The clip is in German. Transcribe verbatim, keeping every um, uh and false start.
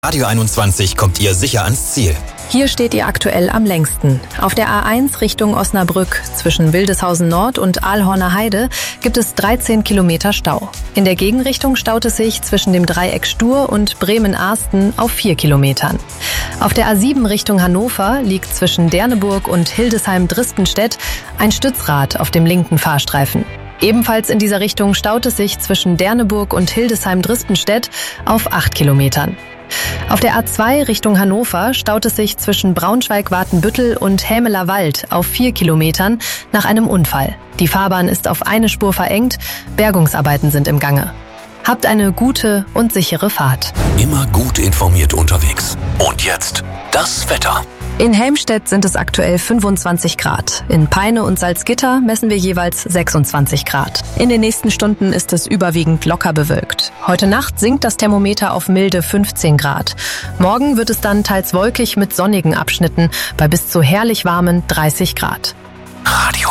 Radio einundzwanzig kommt ihr sicher ans Ziel. Hier steht ihr aktuell am längsten. Auf der A eins Richtung Osnabrück zwischen Wildeshausen Nord und Aalhorner Heide gibt es dreizehn Kilometer Stau. In der Gegenrichtung staut es sich zwischen dem Dreieck Stur und Bremen-Arsten auf vier Kilometern. Auf der A sieben Richtung Hannover liegt zwischen Derneburg und Hildesheim-Dristenstedt ein Stützrad auf dem linken Fahrstreifen. Ebenfalls in dieser Richtung staut es sich zwischen Derneburg und Hildesheim-Dristenstedt auf acht Kilometern. Auf der A zwei Richtung Hannover staut es sich zwischen Braunschweig-Watenbüttel und Hämeler Wald auf vier Kilometern nach einem Unfall. Die Fahrbahn ist auf eine Spur verengt, Bergungsarbeiten sind im Gange. Habt eine gute und sichere Fahrt. Immer gut informiert unterwegs. Und jetzt das Wetter. In Helmstedt sind es aktuell fünfundzwanzig Grad. In Peine und Salzgitter messen wir jeweils sechsundzwanzig Grad. In den nächsten Stunden ist es überwiegend locker bewölkt. Heute Nacht sinkt das Thermometer auf milde fünfzehn Grad. Morgen wird es dann teils wolkig mit sonnigen Abschnitten bei bis zu herrlich warmen dreißig Grad. Radio